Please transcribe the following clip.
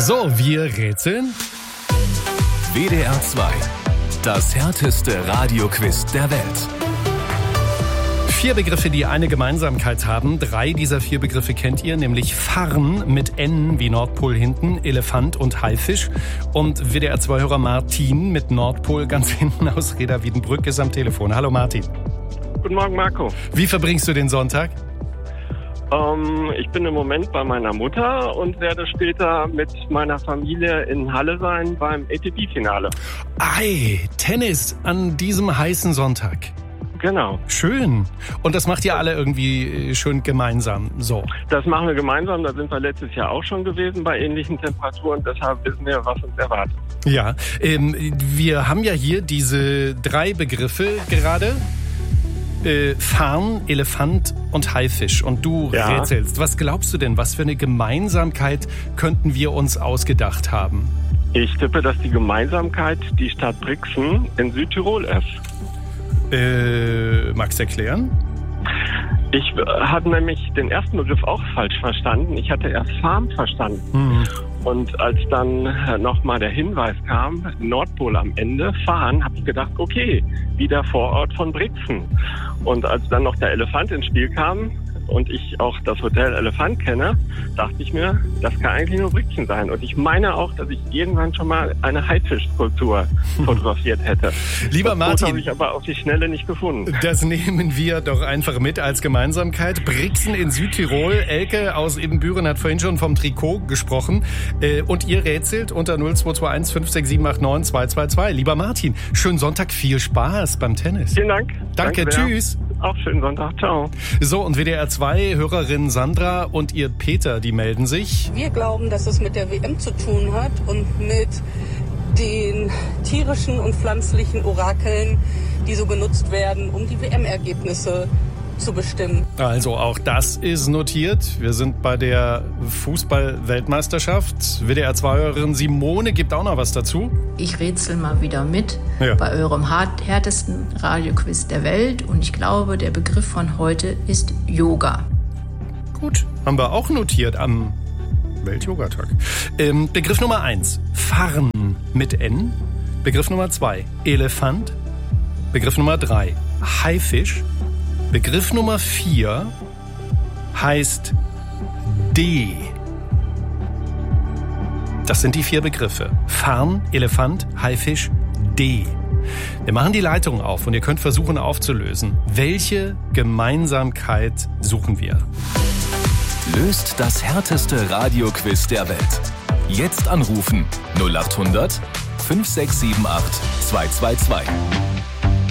So, wir rätseln. WDR 2. Das härteste Radioquiz der Welt. 4 Begriffe, die eine Gemeinsamkeit haben. 3 dieser 4 Begriffe kennt ihr, nämlich Farn mit N wie Nordpol hinten, Elefant und Haifisch. Und WDR 2-Hörer Martin mit Nordpol ganz hinten aus Reda Wiedenbrück ist am Telefon. Hallo Martin. Guten Morgen, Marco. Wie verbringst du den Sonntag? Ich bin im Moment bei meiner Mutter und werde später mit meiner Familie in Halle sein beim ATP-Finale. Ei, Tennis an diesem heißen Sonntag. Genau. Schön. Und das macht ihr alle irgendwie schön gemeinsam so? Das machen wir gemeinsam. Da sind wir letztes Jahr auch schon gewesen bei ähnlichen Temperaturen. Deshalb wissen wir, was uns erwartet. Ja, wir haben ja hier diese 3 Begriffe gerade. Farn, Elefant und Haifisch. Und du rätselst. Was glaubst du denn? Was für eine Gemeinsamkeit könnten wir uns ausgedacht haben? Ich tippe, dass die Gemeinsamkeit die Stadt Brixen in Südtirol ist. Magst du erklären? Ich hatte nämlich den ersten Begriff auch falsch verstanden. Ich hatte erst Farm verstanden. Und als dann nochmal der Hinweis kam, Nordpol am Ende, Farn, habe ich gedacht, okay, wieder Vorort von Brixen. Und als dann noch der Elefant ins Spiel kam und ich auch das Hotel Elefant kenne, dachte ich mir, das kann eigentlich nur Brixen sein. Und ich meine auch, dass ich irgendwann schon mal eine Haifischskulptur fotografiert hätte. Lieber Martin, das habe ich aber auf die Schnelle nicht gefunden. Das nehmen wir doch einfach mit als Gemeinsamkeit. Brixen in Südtirol. Elke aus Ibbenbüren hat vorhin schon vom Trikot gesprochen. Und ihr rätselt unter 0221 56789 222. Lieber Martin, schönen Sonntag, viel Spaß beim Tennis. Vielen Dank. Danke, tschüss. Auch schönen Sonntag, ciao. So, und WDR 2 Hörerin Sandra und ihr Peter, die melden sich. Wir glauben, dass es mit der WM zu tun hat und mit den tierischen und pflanzlichen Orakeln, die so genutzt werden, um die WM-Ergebnisse zu bestimmen. Also auch das ist notiert. Wir sind bei der Fußball-Weltmeisterschaft. WDR 2-Hörerin Simone gibt auch noch was dazu. Ich rätsel mal wieder mit bei eurem härtesten Radioquiz der Welt. Und ich glaube, der Begriff von heute ist Yoga. Gut, haben wir auch notiert am Welt-Yoga-Tag. Begriff Nummer 1, Farn mit N. Begriff Nummer 2, Elefant. Begriff Nummer 3, Haifisch. Begriff Nummer 4 heißt D. Das sind die 4 Begriffe. Farn, Elefant, Haifisch, D. Wir machen die Leitung auf und ihr könnt versuchen aufzulösen. Welche Gemeinsamkeit suchen wir? Löst das härteste Radioquiz der Welt. Jetzt anrufen 0800 5678 222.